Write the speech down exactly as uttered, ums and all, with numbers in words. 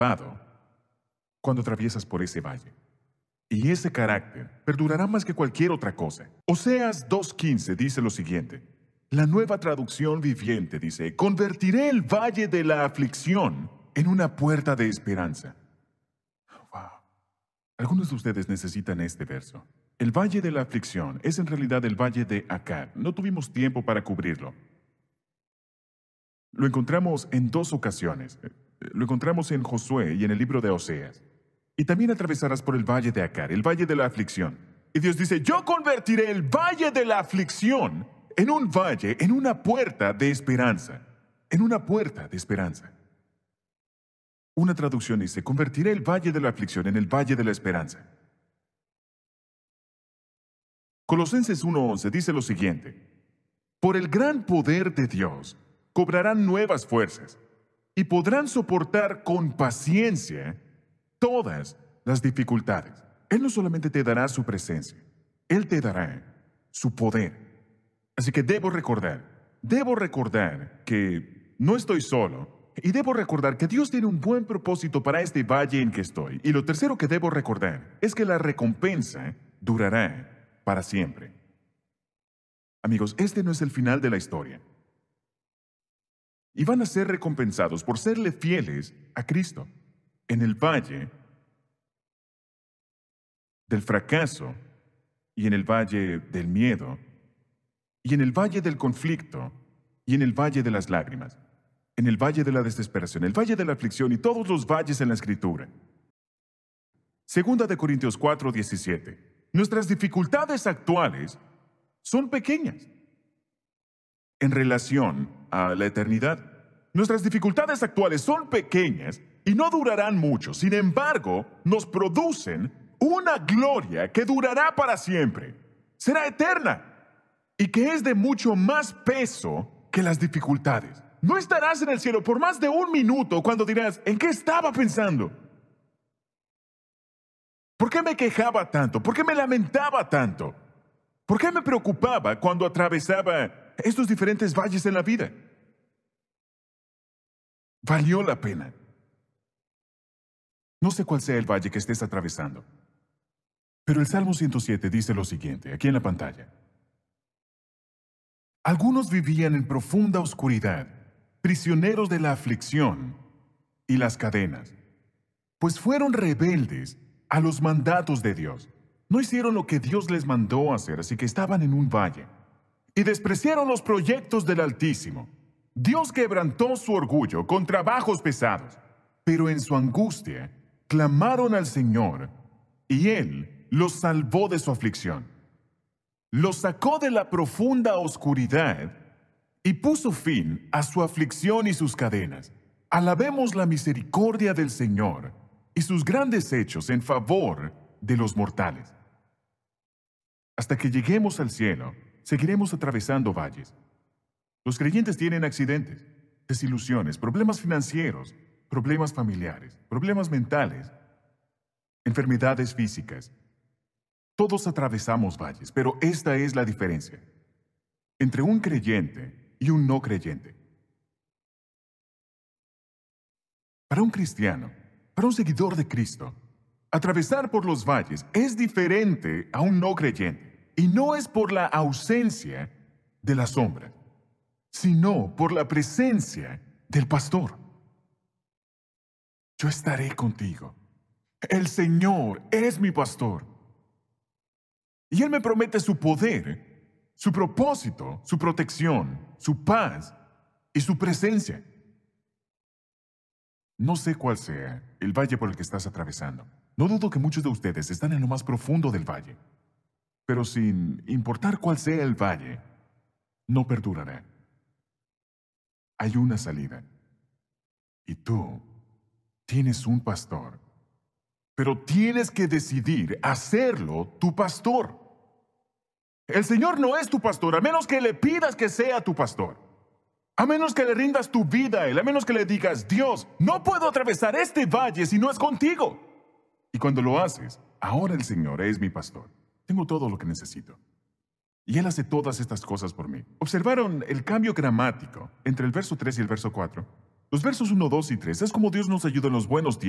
cuando atraviesas por ese valle. Y ese carácter perdurará más que cualquier otra cosa. Oseas dos quince dice lo siguiente. La Nueva Traducción Viviente dice, convertiré el valle de la aflicción en una puerta de esperanza. Wow. Algunos de ustedes necesitan este verso. El valle de la aflicción es en realidad el valle de Acab. No tuvimos tiempo para cubrirlo. Lo encontramos en dos ocasiones. Lo encontramos en Josué y en el libro de Oseas. Y también atravesarás por el valle de Acab, el valle de la aflicción. Y Dios dice, yo convertiré el valle de la aflicción en un valle, en una puerta de esperanza. En una puerta de esperanza. Una traducción dice, convertiré el valle de la aflicción en el valle de la esperanza. Colosenses uno once dice lo siguiente. Por el gran poder de Dios, cobrarán nuevas fuerzas y podrán soportar con paciencia todas las dificultades. Él no solamente te dará su presencia, Él te dará su poder. Así que debo recordar, debo recordar que no estoy solo y debo recordar que Dios tiene un buen propósito para este valle en que estoy. Y lo tercero que debo recordar es que la recompensa durará para siempre. Amigos, este no es el final de la historia. Y van a ser recompensados por serle fieles a Cristo. En el valle del fracaso y en el valle del miedo y en el valle del conflicto y en el valle de las lágrimas, en el valle de la desesperación, el valle de la aflicción y todos los valles en la Escritura. Segunda de Corintios cuatro diecisiete. Nuestras dificultades actuales son pequeñas en relación a la eternidad. Nuestras dificultades actuales son pequeñas y no durarán mucho. Sin embargo, nos producen una gloria que durará para siempre. Será eterna y que es de mucho más peso que las dificultades. No estarás en el cielo por más de un minuto cuando dirás, ¿en qué estaba pensando? ¿Por qué me quejaba tanto? ¿Por qué me lamentaba tanto? ¿Por qué me preocupaba cuando atravesaba estos diferentes valles en la vida? Valió la pena. No sé cuál sea el valle que estés atravesando, pero el Salmo ciento siete dice lo siguiente, aquí en la pantalla. Algunos vivían en profunda oscuridad, prisioneros de la aflicción y las cadenas, pues fueron rebeldes a los mandatos de Dios. No hicieron lo que Dios les mandó hacer, así que estaban en un valle. Y despreciaron los proyectos del Altísimo. Dios quebrantó su orgullo con trabajos pesados, pero en su angustia clamaron al Señor, y Él los salvó de su aflicción. Los sacó de la profunda oscuridad y puso fin a su aflicción y sus cadenas. Alabemos la misericordia del Señor y sus grandes hechos en favor de los mortales. Hasta que lleguemos al cielo, seguiremos atravesando valles. Los creyentes tienen accidentes, desilusiones, problemas financieros, problemas familiares, problemas mentales, enfermedades físicas. Todos atravesamos valles, pero esta es la diferencia entre un creyente y un no creyente. Para un cristiano, para un seguidor de Cristo, atravesar por los valles es diferente a un no creyente, y no es por la ausencia de la sombra, sino por la presencia del pastor. Yo estaré contigo. El Señor es mi pastor. Y Él me promete su poder, su propósito, su protección, su paz y su presencia. No sé cuál sea el valle por el que estás atravesando. No dudo que muchos de ustedes están en lo más profundo del valle. Pero sin importar cuál sea el valle, no perdurará. Hay una salida. Y tú tienes un pastor. Pero tienes que decidir hacerlo tu pastor. El Señor no es tu pastor, a menos que le pidas que sea tu pastor. A menos que le rindas tu vida a Él, a menos que le digas, Dios, no puedo atravesar este valle si no es contigo. Y cuando lo haces, ahora el Señor es mi pastor. Tengo todo lo que necesito. Y Él hace todas estas cosas por mí. ¿Observaron el cambio gramático entre el verso tres y el verso cuatro? Los versos uno, dos y tres es como Dios nos ayuda en los buenos tiempos.